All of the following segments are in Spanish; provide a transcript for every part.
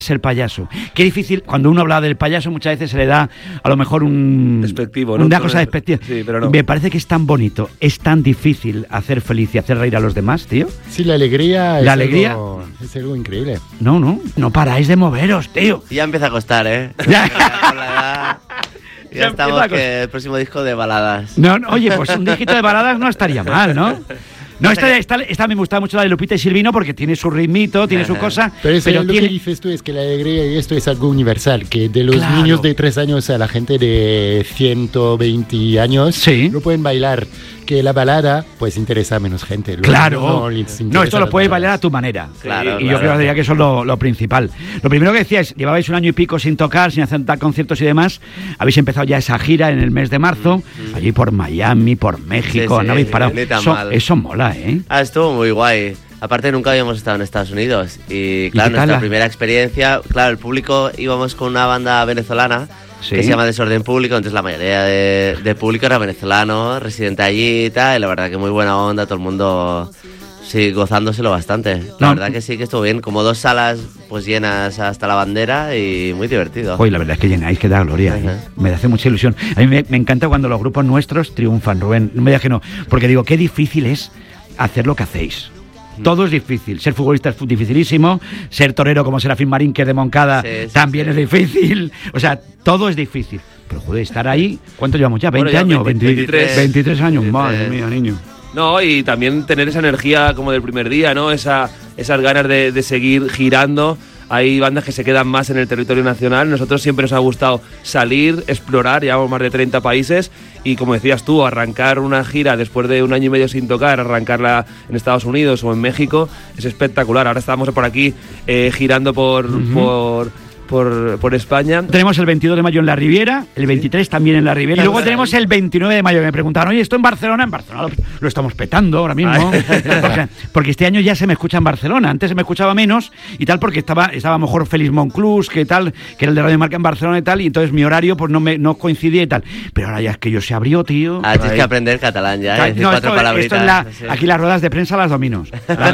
el payaso. Qué difícil, cuando uno habla del payaso muchas veces se le da a lo mejor un... despectivo, ¿no? Una cosa despectiva. Sí, pero no. Me parece que es tan bonito, es tan difícil hacer feliz y hacer reír a los demás, tío. Sí, la alegría es algo increíble. No paráis de moveros, tío. Ya empieza a costar, ¿eh? Ya estamos que el próximo disco de baladas. No, oye, pues un disquito de baladas no estaría mal, ¿no? No, esta me gustaba mucho la de Lupita y Silvino porque tiene su ritmito, tiene su cosa. Pero lo que dices tú es que la alegría y esto es algo universal, que de los niños de 3 años a la gente de 120 años no pueden bailar, que la balada pues interesa a menos gente. Claro, no, esto lo puedes bailar a tu manera. Claro, y yo creo que eso es lo principal. Lo primero que decíais, llevabais 1 año y pico sin tocar, sin hacer conciertos y demás. Habéis empezado ya esa gira en el mes de marzo, allí por Miami, por México, no habéis parado. Eso mola, ¿eh? Estuvo muy guay. Aparte nunca habíamos estado en Estados Unidos y claro, nuestra primera experiencia, claro, el público íbamos con una banda venezolana que se llama Desorden Público, entonces la mayoría de público era venezolano, residente allí y tal, y la verdad que muy buena onda, todo el mundo gozándoselo bastante. La verdad que sí que estuvo bien, como 2 salas pues llenas hasta la bandera y muy divertido. Hoy la verdad es que llenáis, que da gloria, me hace mucha ilusión. A mí me encanta cuando los grupos nuestros triunfan, Rubén, no me digas que no, porque digo, qué difícil es hacer lo que hacéis. Todo es difícil, ser futbolista es dificilísimo, ser torero como Serafín Marín, que es de Moncada, también es difícil, o sea, todo es difícil. Pero joder, estar ahí, ¿cuánto llevamos ya? 20 años, 23 años, madre mía, niño. No, y también tener esa energía como del primer día, ¿no? Esas ganas de seguir girando. Hay bandas que se quedan más en el territorio nacional. Nosotros siempre nos ha gustado salir, explorar, llevamos más de 30 países y, como decías tú, arrancar una gira después de 1 año y medio sin tocar, arrancarla en Estados Unidos o en México, es espectacular. Ahora estamos por aquí girando por España. Tenemos el 22 de mayo en la Riviera, el 23 también en la Riviera, y luego tenemos el 29 de mayo. Me preguntaron, oye, ¿esto en Barcelona? En Barcelona lo estamos petando ahora mismo. Porque este año ya se me escucha en Barcelona. Antes se me escuchaba menos y tal, porque estaba a lo mejor Félix Monclús, que tal, que era el de Radio Marca en Barcelona y tal, y entonces mi horario pues no coincidía y tal. Pero ahora ya es que yo se abrió, tío. Tienes que aprender catalán ya, decir 4 palabritas. Aquí las ruedas de prensa las dominos.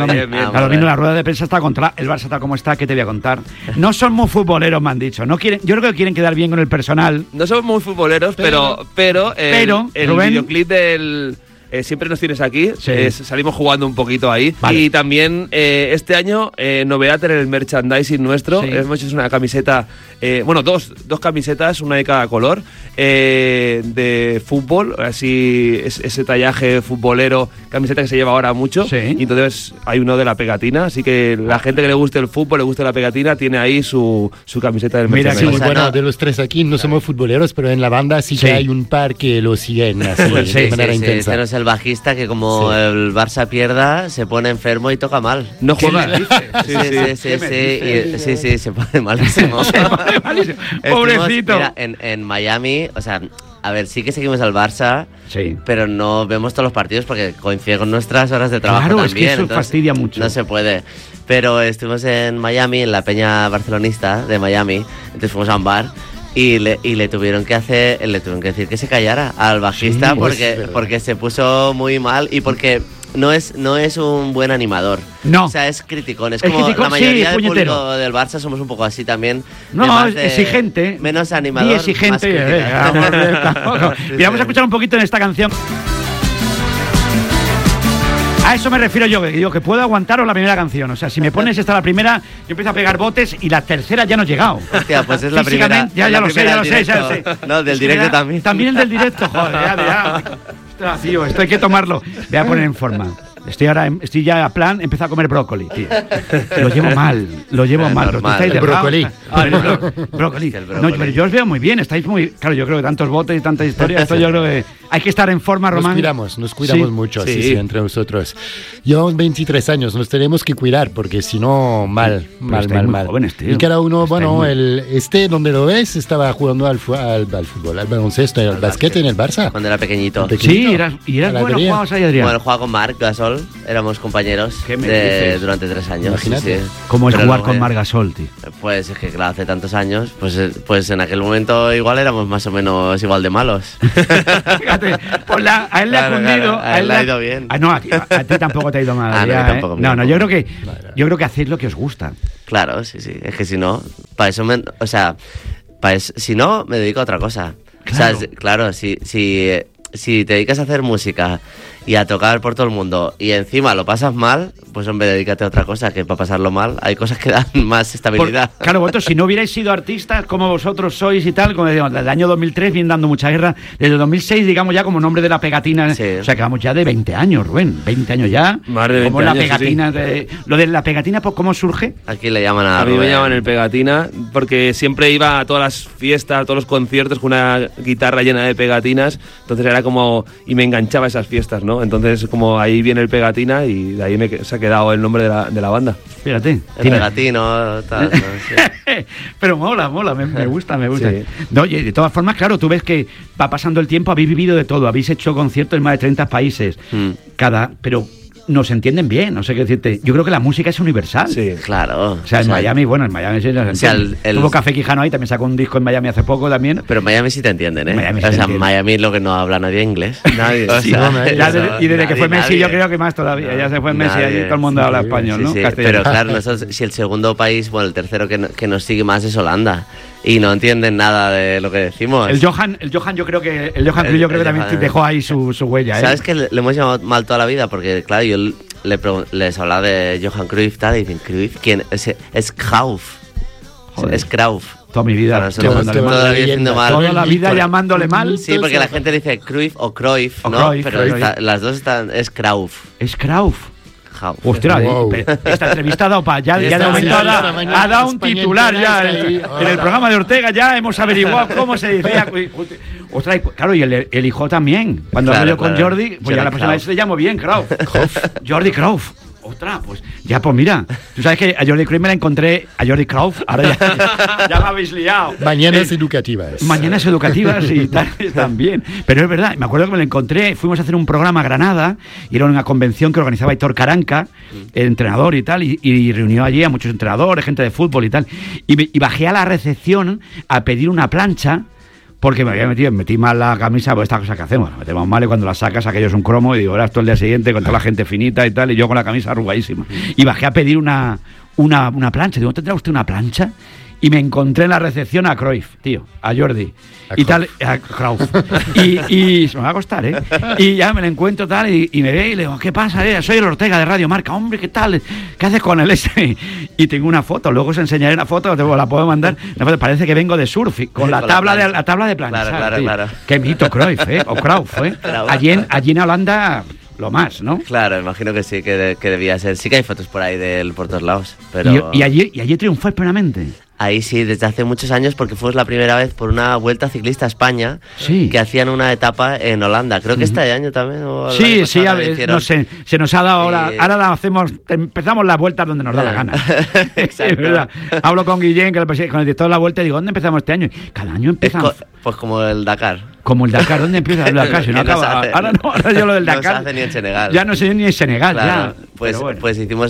Las ruedas de prensa está contra el Barça tal como está, ¿qué te voy a contar? No son muy futboleros, me han dicho. No quieren, yo creo que quieren quedar bien con el personal. No somos muy futboleros, pero el Rubén, videoclip del... siempre nos tienes aquí, salimos jugando un poquito ahí. Vale. Y también este año, novedad en el merchandising nuestro. Hemos hecho una camiseta, dos camisetas, una de cada color, de fútbol, así ese tallaje futbolero, camiseta que se lleva ahora mucho. Y entonces hay uno de la pegatina, así que la gente que le guste el fútbol, le guste la pegatina, tiene ahí su camiseta del merchandising. Mira, bueno, de los 3 aquí no somos futboleros, pero en la banda sí que hay un par que lo siguen así, de manera intensa. Tenemos el bajista que como el Barça pierda se pone enfermo y toca mal. No juega. Sí, se pone malísimo. Pobrecito. Mira, en Miami, o sea, a ver, sí que seguimos al Barça, pero no vemos todos los partidos porque coincide con nuestras horas de trabajo también. Es que eso fastidia mucho. No se puede. Pero estuvimos en Miami, en la peña barcelonista de Miami, entonces fuimos a un bar. Y le tuvieron que decir que se callara al bajista porque se puso muy mal y porque no es un buen animador. No. O sea, es criticón. Es como la mayoría del público del Barça somos un poco así también. No, exigente. Menos animador. Y exigente. Vamos a escuchar un poquito en esta canción. A eso me refiero yo, que digo que puedo aguantaros la primera canción. O sea, si me pones esta la primera, yo empiezo a pegar botes y la tercera ya no he llegado. Hostia, pues es la primera. Ya lo sé. No, del directo también. También el del directo, joder, ya. Ostras, tío, esto hay que tomarlo. Voy a poner en forma. Estoy ya a plan, empiezo a comer brócoli, tío. Lo llevo mal. El brócoli. Brócoli. No, pero yo os veo muy bien, estáis muy... Claro, yo creo que tantos botes y tanta historia, esto yo creo que hay que estar en forma, Román. Nos cuidamos mucho, sí, entre nosotros. Llevamos 23 años, nos tenemos que cuidar, porque si no, mal. Jóvenes, tío. Y cada uno, donde lo ves, estaba jugando al fútbol, al baloncesto, al básquet en el Barça. Cuando era pequeñito. Sí, eras bueno, jugabas ahí, Adrián. Bueno, jugaba con Marc Gasol, éramos compañeros durante 3 años. Imagínate. ¿Cómo es jugar con Marc Gasol, tío? Pues es que claro, hace tantos años, pues en aquel momento igual éramos más o menos igual de malos. Fíjate, pues a él le ha cundido. A él le ha ido bien. No, a ti tampoco te ha ido mal. No, yo creo que hacéis lo que os gusta. Claro, sí. Es que si no, para eso si no, me dedico a otra cosa. Claro. O sea, claro, si te dedicas a hacer música y a tocar por todo el mundo y encima lo pasas mal, pues hombre, dedícate a otra cosa, que para pasarlo mal hay cosas que dan más estabilidad. Claro, vosotros si no hubierais sido artistas como vosotros sois y tal, como decíamos, desde el año 2003 vienen dando mucha guerra, desde el 2006 digamos ya como nombre de la pegatina, sí. O sea que vamos ya de 20 años, Rubén, 20 años ya. Más de 20 como años, la pegatina, sí. Lo de la pegatina, pues ¿cómo surge? Aquí le llaman a mí me llaman el pegatina porque siempre iba a todas las fiestas, a todos los conciertos con una guitarra llena de pegatinas, entonces era como, y me enganchaba a esas fiestas, ¿no? Entonces como ahí viene el pegatina y de ahí se ha quedado el nombre de la banda. Fíjate. El pegatino, tal, ¿no? Sí. Pero mola, me gusta. Sí. No, oye, de todas formas, claro, tú ves que va pasando el tiempo, habéis vivido de todo, habéis hecho conciertos en más de 30 países, pero nos entienden bien, no sé qué decirte. Yo creo que la música es universal. Sí, claro. O sea, en Miami sí nos entienden. Tuvo Café Quijano ahí, también sacó un disco en Miami hace poco también. Pero en Miami sí te entienden, ¿eh? Miami es lo que no habla nadie inglés. Nadie. Y desde que fue Messi yo creo que más todavía. Ya se fue Messi allí, todo el mundo habla español, ¿no? Sí. Pero claro, si el segundo país, bueno, el tercero que nos sigue más es Holanda. Y no entienden nada de lo que decimos. El Johan yo creo que también dejó ahí su huella. ¿Sabes que le hemos llamado mal toda la vida? Porque claro, yo les hablaba de Johan Cruyff tal, y dicen, ¿Cruyff? ¿Quién? Es Cruyff. Joder. Es Cruyff. Toda mi vida. Toda la vida llamándole mal. Sí, porque la gente dice Cruyff o Cruyff, ¿no? Pero las dos es Cruyff. Es Cruyff. Ostras, esta entrevista ha dado para ya de momento ha dado un titular ya en el programa de Ortega, ya hemos averiguado cómo se decía. Ostras, claro, y el hijo también, cuando habló con Jordi, pues ya la persona se le llamó bien, Cruyff. Jordi Cruyff. Ostras, pues mira, tú sabes que a Jordi Cruyff me la encontré, a Jordi Cruyff, ahora ya me habéis liado. Mañanas educativas. Mañanas educativas y tal, también. Pero es verdad, me acuerdo que me la encontré, fuimos a hacer un programa a Granada, y era una convención que organizaba Aitor Caranca, el entrenador y tal, y reunió allí a muchos entrenadores, gente de fútbol y tal. Y bajé a la recepción a pedir una plancha, porque me había metí mal la camisa por estas cosas que hacemos. La metemos mal y cuando la sacas aquello es un cromo y digo, ahora esto el día siguiente con toda la gente finita y tal, y yo con la camisa arrugadísima. Y bajé a pedir una plancha. Digo, ¿tendrá usted una plancha? Y me encontré en la recepción a Cruyff, tío, a Jordi y tal, a Cruyff. Y se me va a costar, ¿eh? Y ya me lo encuentro tal y me ve y le digo, ¿qué pasa? Soy el Ortega de Radio Marca. Hombre, ¿qué tal? ¿Qué haces con el ese? Y tengo una foto, luego os enseñaré una foto, la puedo mandar. Parece que vengo de surf con la tabla de planchar. Claro. Qué mito Cruyff, ¿eh? O Cruyff, ¿eh? Allí en Holanda lo más, ¿no? Claro, imagino que sí, que debía ser. Sí que hay fotos por ahí de él por todos lados. Pero... ¿Y allí triunfó plenamente? Ahí sí, desde hace muchos años, porque fuimos la primera vez por una Vuelta Ciclista a España, que hacían una etapa en Holanda. Creo que este año también. Sí, no sé, se nos ha dado ahora empezamos las vueltas donde nos da la gana. Exacto. Es verdad. Hablo con Guillén, con el director de la Vuelta, y digo, ¿dónde empezamos este año? Cada año empezamos. Pues como el Dakar. Como el Dakar, ¿dónde empieza el Dakar? Si no acaba, ahora yo lo del Dakar. No se hace ni en Senegal. Ya no sé ni en Senegal. Claro, ya. Pues hicimos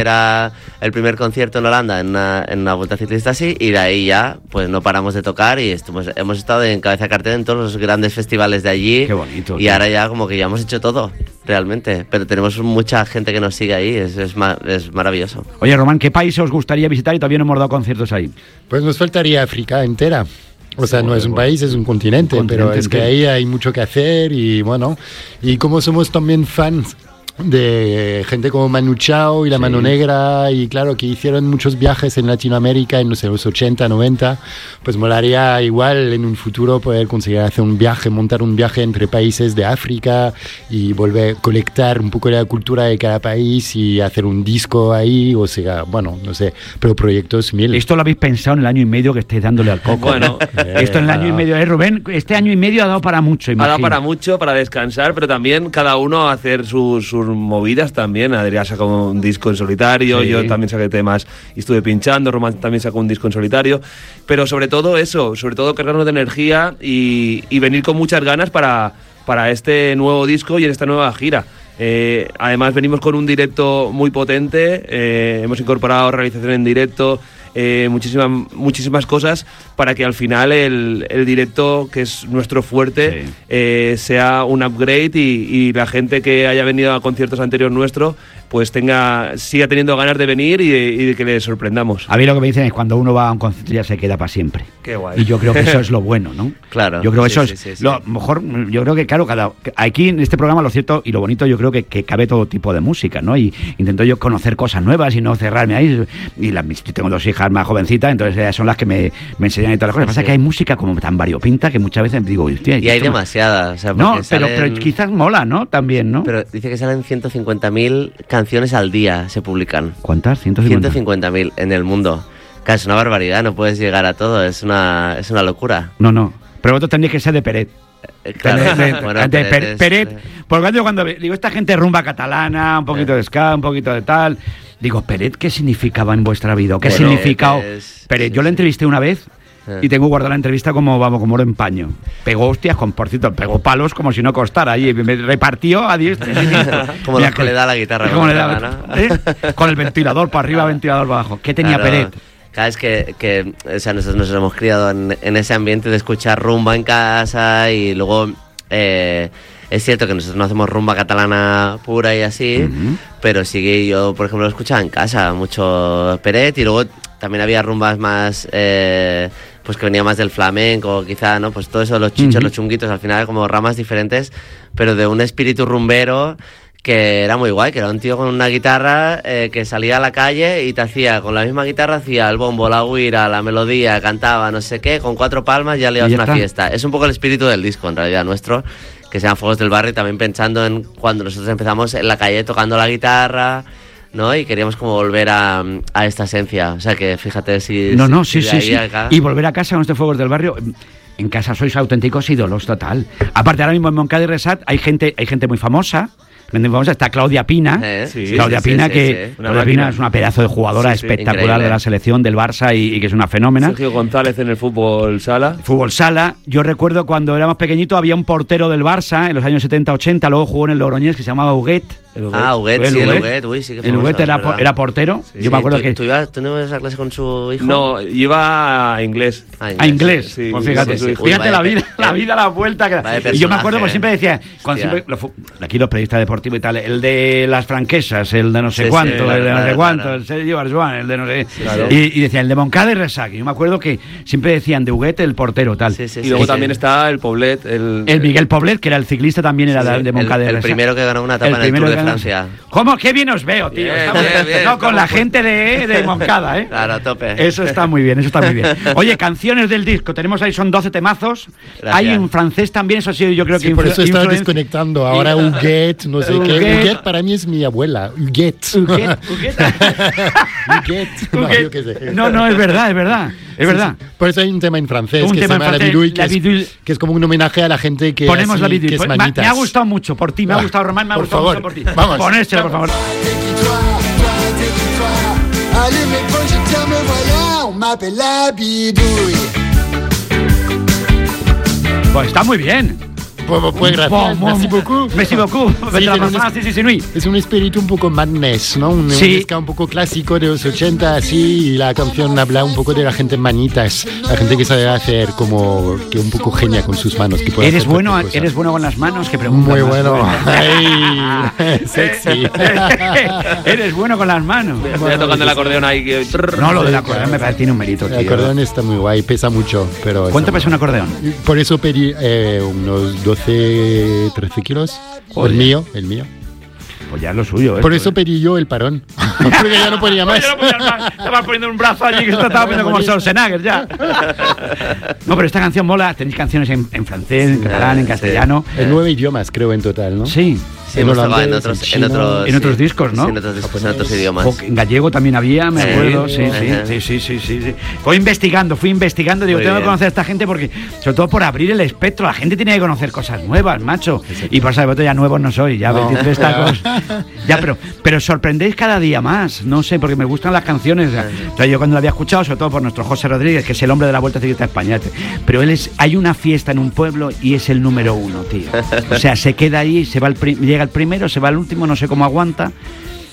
el primer concierto en Holanda en una Vuelta Ciclista así, y de ahí ya pues no paramos de tocar y hemos estado en cabeza de cartel en todos los grandes festivales de allí. Qué bonito. Y ahora ya como que ya hemos hecho todo, realmente. Pero tenemos mucha gente que nos sigue ahí, es maravilloso. Oye, Román, ¿qué país os gustaría visitar y todavía no hemos dado conciertos ahí? Pues nos faltaría África entera. O sea, no es un país, es un continente, pero es que ahí hay mucho que hacer y bueno, y como somos también fans de gente como Manu Chao y La Mano Negra, y claro, que hicieron muchos viajes en Latinoamérica en los 80, 90, pues molaría igual en un futuro poder conseguir hacer montar un viaje entre países de África y volver a colectar un poco de la cultura de cada país y hacer un disco ahí, o sea, bueno, no sé, pero proyectos mil. Esto lo habéis pensado en el año y medio que estáis dándole al coco. Bueno, esto en el año y medio, Rubén, este año y medio ha dado para mucho, imagino. Ha dado para mucho, para descansar, pero también cada uno hacer sus movidas también. Adrián sacó un disco en solitario, yo también saqué temas y estuve pinchando, Román también sacó un disco en solitario, pero sobre todo cargarnos de energía y venir con muchas ganas para este nuevo disco y en esta nueva gira. Además venimos con un directo muy potente, hemos incorporado realización en directo, muchísimas cosas para que al final el directo, que es nuestro fuerte, sea un upgrade y la gente que haya venido a conciertos anteriores nuestros pues siga teniendo ganas de venir y de que le sorprendamos. A mí lo que me dicen es cuando uno va a un concierto ya se queda para siempre. Qué guay. Y yo creo que eso es lo bueno, ¿no? Claro. Yo creo que eso es lo mejor. Yo creo que, claro, aquí en este programa lo cierto y lo bonito yo creo que cabe todo tipo de música, ¿no? Y intento yo conocer cosas nuevas y no cerrarme ahí. Y tengo 2 hijas más jovencitas, entonces ellas son las que me enseñan y todas las cosas. Pasa que hay música como tan variopinta que muchas veces digo, hostia. Y hay demasiada. O sea, no, pero quizás mola, ¿no? También, ¿no? Pero dice que salen 150.000 canciones al día, se publican. ¿Cuántas? 150.000 en el mundo. Claro, es una barbaridad, no puedes llegar a todo, es una locura. No. Pero vosotros tenéis que ser de Peret. Claro, Peret. Porque yo cuando digo, esta gente rumba catalana, un poquito de ska, un poquito de tal. Digo, Peret, ¿qué significaba en vuestra vida? ¿Qué significado? Peret, yo le entrevisté una vez. Y tengo guardada la entrevista como oro en paño. Pegó hostias, por cierto, pegó palos como si no costara. Y me repartió a diestra. Como los que le da la guitarra. Con el ventilador para arriba, ventilador para abajo. ¿Qué tenía Peret? Cada vez que o sea, nosotros nos hemos criado en ese ambiente de escuchar rumba en casa y luego... es cierto que nosotros no hacemos rumba catalana pura y así, pero sí que yo, por ejemplo, lo escuchaba en casa, mucho Peret, y luego también había rumbas más, pues que venía más del flamenco, quizá, ¿no? Pues todo eso, los chichos, los chunguitos, al final como ramas diferentes, pero de un espíritu rumbero que era muy guay, que era un tío con una guitarra que salía a la calle y te hacía, con la misma guitarra, hacía el bombo, la güira, la melodía, cantaba no sé qué, con 4 palmas ya liabas una fiesta. Es un poco el espíritu del disco, en realidad, nuestro, que sean Fuegos del Barrio, también pensando en cuando nosotros empezamos en la calle tocando la guitarra, ¿no? Y queríamos como volver a esta esencia. O sea que fíjate si... Sí. Acá... Y volver a casa con este Fuegos del Barrio... En casa sois auténticos ídolos, total. Aparte, ahora mismo en Montcada y Resat hay gente muy famosa. Está Claudia Pina, Claudia Pina es una pedazo de jugadora espectacular increíble. De la selección del Barça y que es una fenómena. Sergio González en el fútbol sala. Yo recuerdo cuando éramos pequeñitos había un portero del Barça en los años 70-80, luego jugó en el Logroñés que se llamaba Huguet. Huguet, uy, sí que el Huguet era portero. Sí, yo me acuerdo que... ¿Tú no ibas a clase con su hijo? No, iba a inglés. ¿A inglés? Sí, pues fíjate, fíjate la vida, la vuelta que da. Y yo me acuerdo, pues siempre decía, aquí los periodistas deportivos y tal, el de las franquesas, el de no sé cuánto, el de no sé cuánto, el Sergio Barjuan, el de no sé... Claro. Y decían, el de Montcada y Resac. Yo me acuerdo que siempre decían de Huguet el portero, tal. Y luego también está el Poblet. El Miguel Poblet, que era el ciclista, también era de Montcada y Resac. El primero que ganó una etapa en el Tour de Francia. ¿Cómo? Qué bien os veo, tío. Bien, no, con la gente de Montcada, ¿eh? Claro, a tope. Eso está muy bien. Oye, canciones del disco. Tenemos ahí, son 12 temazos. Gracias. Hay en francés también, eso sí, yo creo que... por eso estaba desconectando. Ahora Huguet, no sé qué. Huguet para mí es mi abuela. Huguet. Huguet. Yo qué sé. No, es verdad. Es verdad. Sí. Por eso hay un tema en francés que se llama La Bidouille, que es como un homenaje a la gente que ponemos así, La Bidouille. Que es manitas. Me ha gustado mucho por ti, me ha gustado Román, me ha gustado mucho por ti. Vamos. Ponérsela, por favor. Pues está muy bien. Pues gracias. Merci beaucoup. Merci beaucoup. Es un espíritu un poco madness, ¿no? Un ska un poco clásico de los 80, así, y la canción habla un poco de la gente manitas, la gente que sabe hacer como que un poco genia con sus manos. Que ¿Eres bueno con las manos? Que muy bueno. Ay, sexy. Eres bueno con las manos. Estoy tocando el acordeón ahí. No, lo del acordeón me parece tiene un mérito, tío. El acordeón está muy guay, pesa mucho, pero... ¿Cuánto pesa un acordeón? Por eso pedí unos 12, 13 kilos. Joder. El mío. Pues ya es lo suyo. Por eso pedí yo el parón. Porque ya no podía más. Estaba poniendo un brazo allí que se estaba poniendo como el Schwarzenegger ya. No, pero esta canción mola. Tenéis canciones en francés, en catalán, en castellano. En 9 idiomas, creo, en total, ¿no? Sí. En holandés, en otros discos, ¿no? Sí, en otros idiomas. En gallego también había, me acuerdo. Sí. Fui investigando. Digo, tengo que conocer a esta gente porque, sobre todo por abrir el espectro, la gente tiene que conocer cosas nuevas, macho. Y por eso ya nuevos no soy, ya 23 tacos. Ya, pero sorprendéis cada día más, no sé, porque me gustan las canciones. O sea, yo cuando la había escuchado, sobre todo por nuestro José Rodríguez, que es el hombre de la Vuelta Ciclista Española, pero hay una fiesta en un pueblo y es el número 1, tío. O sea, se queda ahí, llega el primero, se va al último, no sé cómo aguanta.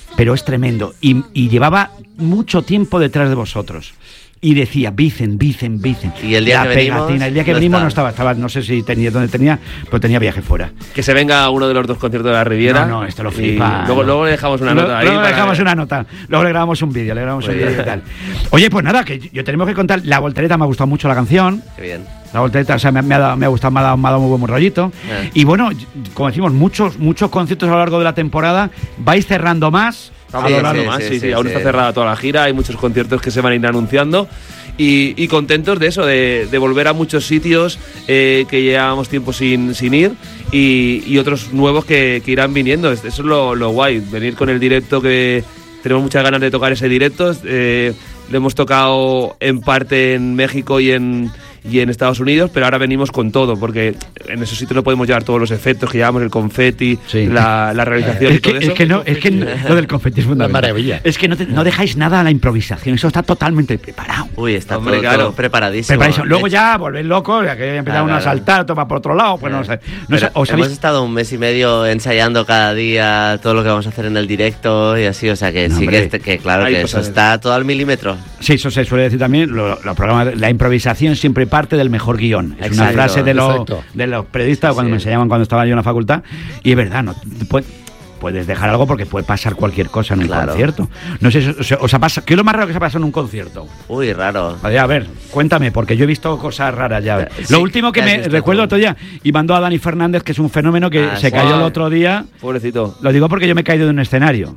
pero es tremendo. Y llevaba mucho tiempo detrás de vosotros. Y decía, Vicen. Y el día la que pegatina. venimos, El día que venimos no estaba, no sé si tenía dónde tenía, pero tenía viaje fuera. Que se venga uno de los 2 conciertos de la Riviera. No, esto lo flipa. Luego le dejamos una nota ahí. Luego le dejamos una nota. Luego le grabamos un vídeo, y tal. Oye, pues nada, que yo tenemos que contar. La Voltereta me ha gustado mucho la canción. Qué bien. La Voltereta, o sea, me ha gustado, me ha dado muy buen rollito. Y bueno, como decimos, muchos conciertos a lo largo de la temporada. Vais cerrando más. Estamos cerrando más, sí. Aún está cerrada toda la gira. Hay muchos conciertos que se van a ir anunciando. Y contentos de eso, de volver a muchos sitios que llevábamos tiempo sin ir y otros nuevos que irán viniendo. Eso es lo guay, venir con el directo, que tenemos muchas ganas de tocar ese directo. Lo hemos tocado en parte en México y en Estados Unidos, pero ahora venimos con todo, porque en esos sitios no podemos llevar todos los efectos que llevamos, el confeti, la realización y todo eso. Es que lo del confeti es fundamental. Maravilla. Es que no dejáis nada a la improvisación, eso está totalmente preparado. Uy, está todo preparadísimo. Luego ya volvéis locos, ya que empezaron uno a saltar, toma por otro lado, pues no sé. Hemos estado un mes y medio ensayando cada día todo lo que vamos a hacer en el directo y así, o sea que claro que eso está todo al milímetro. Sí, eso se suele decir también, la improvisación siempre parte del mejor guión. Es una frase de los periodistas cuando me enseñaban cuando estaba yo en la facultad, y es verdad, no puedes dejar algo porque puede pasar cualquier cosa en un concierto. No sé, ¿os ha pasado? ¿Qué es lo más raro que se ha pasado en un concierto? Uy, raro. A ver, cuéntame, porque yo he visto cosas raras ya. Lo último que me recuerdo otro día, y mandó a Dani Fernández, que es un fenómeno que se cayó el otro día. Pobrecito. Lo digo porque yo me he caído de un escenario.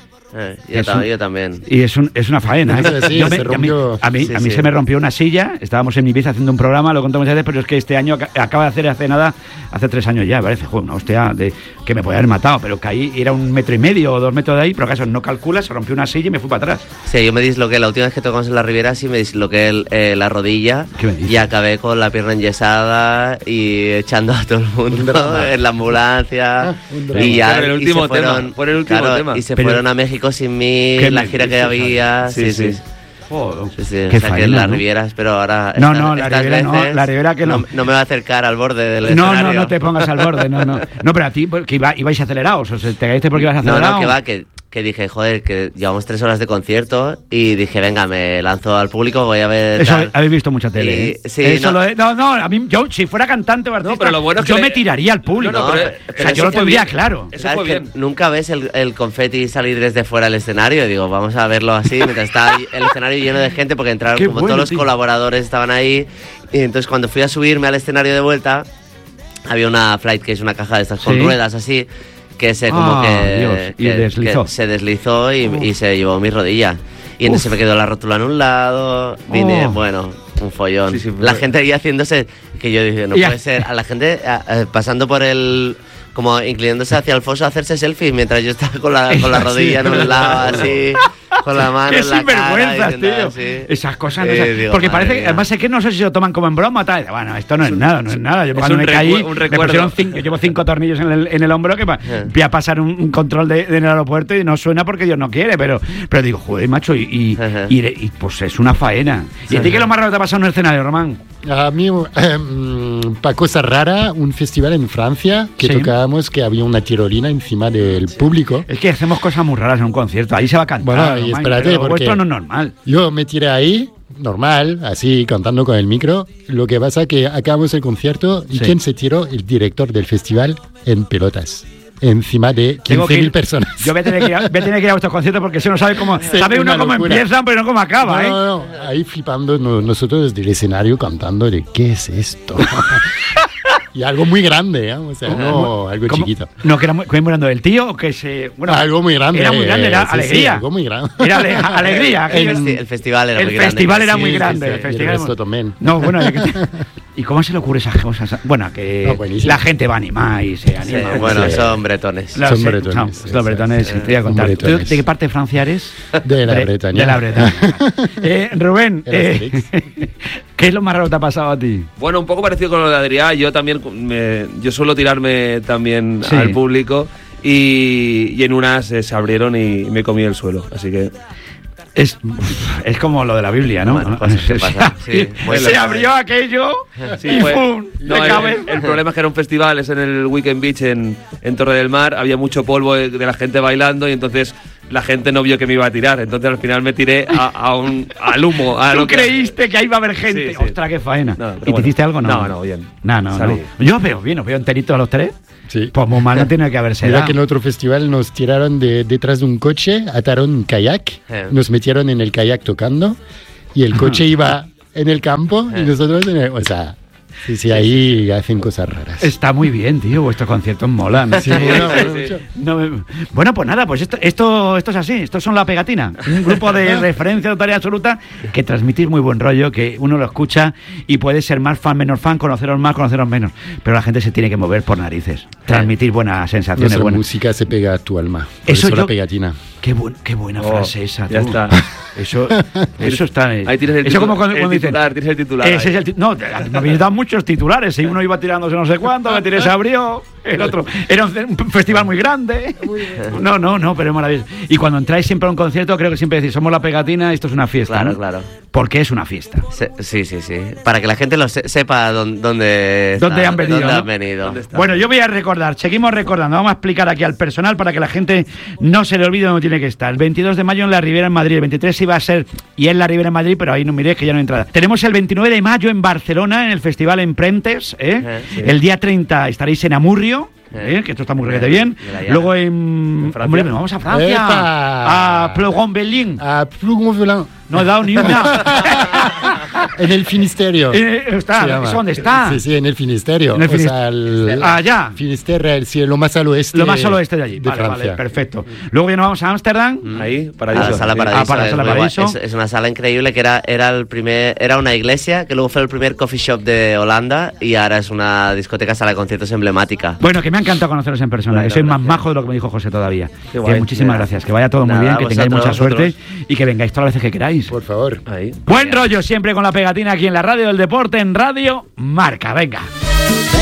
Yo también. Y es una faena. A mí se me rompió una silla. Estábamos en Ibiza haciendo un programa, lo contamos muchas veces, pero es que este año acaba de hacer hace 3 años ya, parece, una hostia que me podía haber matado, pero caí, era 1,5 metros o 2 metros de ahí, pero acaso no calculas, se rompió una silla y me fui para atrás. Sí, yo me disloqué, la última vez que tocamos en la Riviera sí me disloqué la rodilla y acabé con la pierna enyesada y echando a todo el mundo en la ambulancia. Y ya el último tema. Y se fueron a México sin mí, la gira que había. Sí. Joder. O sea que en la Riviera, espero ahora. La Riviera que no me va a acercar al borde del escenario. No te pongas al borde, no, pero a ti, que ibais acelerados, o sea, te caíste porque ibas acelerado. No, que dije, joder, que llevamos 3 horas de concierto y dije, venga, me lanzo al público, voy a ver. Eso habéis visto mucha tele. Sí, eso a mí, yo si fuera cantante o artista, pero lo bueno es que yo me tiraría al público. Pero yo lo tendría claro. Eso fue bien. Nunca ves el confeti salir desde fuera del escenario. Y digo, vamos a verlo así, mientras está el escenario lleno de gente, porque entraron todos los colaboradores estaban ahí. Y entonces cuando fui a subirme al escenario de vuelta, había una flight, que es una caja de estas con ruedas así, que se se deslizó y se llevó mi rodilla. Y entonces me quedó la rótula en un lado, un follón. La gente ahí haciéndose, que yo dije, no puede ser, a la gente pasando por como inclinándose hacia el foso a hacerse selfies mientras yo estaba con la rodilla en un lado así, con la mano en la cara. Tío. Esas cosas no sé. Porque parece que, además es que no sé si se lo toman como en broma o tal. Bueno, esto no es nada. Yo cuando me caí, me pusieron yo llevo 5 tornillos en el hombro que voy a pasar un control en el aeropuerto y no suena porque Dios no quiere, pero digo, joder, macho, y pues es una faena. ¿Y a ti qué es lo más raro que te ha pasado en el escenario, Román? A mí, para cosa rara, un festival en Francia que tocábamos, que había una tirolina encima del público. Es que hacemos cosas muy raras en un concierto, ahí se va a cantar. Bueno, y espérate, porque esto no es normal. Yo me tiré ahí, normal, así, cantando con el micro. Lo que pasa es que acabamos el concierto y ¿quién se tiró? El director del festival en pelotas. Encima de 15.000 personas. Yo voy a tener que ir a vuestros conciertos porque si no sabe cómo. Sabe uno cómo empiezan, pero no cómo acaba, No, ahí flipando nosotros desde el escenario cantando de ¿qué es esto? Y algo muy grande, o sea, no algo chiquito. No, que era muy grande el tío, o que se. Bueno, algo muy grande. Era muy grande, era alegría. Sí, algo muy grande. Era alegría. El festival era muy grande. El festival era muy grande. El festival también. No, bueno, ¿y cómo se le ocurre esas cosas? Bueno, que la gente va a animar y se anima. Sí, bueno, son bretones. Son bretones. Los bretones, te voy a contar. ¿De qué parte de Francia eres? De la Bretaña. De la Bretaña. Rubén, ¿qué es lo más raro que te ha pasado a ti? Bueno, un poco parecido con lo de Adrián. Yo también, yo suelo tirarme también al público y en unas se abrieron y me comí el suelo, así que... Es como lo de la Biblia, ¿no? Bueno, pasa. Sí, se abrió aquello y ¡pum! El problema es que era un festival, es en el Weekend Beach en Torre del Mar, había mucho polvo de la gente bailando y entonces la gente no vio que me iba a tirar. Entonces al final me tiré al humo. ¿Tú creíste que ahí iba a haber gente? Sí. Ostras, qué faena. No, ¿y te hiciste algo? No, bien. No. Yo veo enterito a los tres. Sí. Pues muy mal no tiene que haberse dado. Que en otro festival nos tiraron detrás de un coche, ataron un kayak, nos metieron en el kayak tocando y el coche iba en el campo y nosotros o sea... Sí, ahí hacen cosas raras. Está muy bien, tío, vuestros conciertos molan. Sí, bueno, pues nada, pues esto es así, estos son La Pegatina, un grupo de referencia total y absoluta que transmitís muy buen rollo, que uno lo escucha y puede ser más fan, menos fan, conoceros más, conoceros menos, pero la gente se tiene que mover por narices, transmitir buenas sensaciones. Nuestra música se pega a tu alma, por eso La Pegatina. Qué buena frase esa, tú. Ya está. Eso está. Ahí tienes el eso como cuando dicen, tienes el titular. Ese es el no, me habéis dado muchos titulares. Si uno iba tirándose no sé cuánto, me tiré, se abrió. El otro era un festival muy grande. No, pero es maravilloso. Y cuando entráis siempre a un concierto, creo que siempre decís, somos La Pegatina, esto es una fiesta. Claro, ¿no? claro. Porque es una fiesta. Sí. Para que la gente lo sepa dónde han venido. ¿Dónde han venido? Bueno, yo voy a recordar, seguimos recordando. Vamos a explicar aquí al personal para que la gente no se le olvide dónde tiene que estar. El 22 de mayo en la Ribera en Madrid. El 23 iba a ser, y es la Ribera en Madrid, pero ahí no miréis que ya no hay entrada. Tenemos el 29 de mayo en Barcelona, en el Festival Emprentes. Sí. El día 30 estaréis en Amurrio. Que esto está muy requete bien. Luego en Francia. Hombre, vamos a Francia. A Plougon-Velin. A Plougon-Velin. No he dado ni una. En el Finisterre. ¿Dónde está? Sí, en el Finisterre. Allá. Finisterre, lo más al oeste. Lo más al oeste de allí. Francia. Vale, perfecto. Luego ya nos vamos a Ámsterdam. Ahí, Paradiso. A la Sala Paradiso. Sala Paradiso. Es una sala increíble que era una iglesia, que luego fue el primer coffee shop de Holanda y ahora es una discoteca sala de conciertos emblemática. Bueno, que me ha encantado conoceros en persona. Bueno, soy más majo de lo que me dijo José todavía. Muchísimas gracias. Que vaya todo muy bien, que tengáis mucha suerte y que vengáis todas las veces que queráis. Por favor. Ahí. Buen rollo siempre con La Pegatina aquí en la radio del deporte, en Radio Marca. Venga.